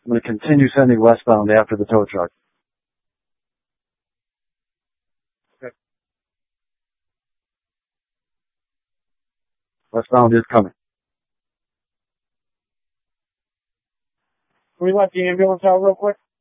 I'm going to continue sending westbound after the tow truck. Okay. Westbound is coming. Can we let the ambulance out real quick?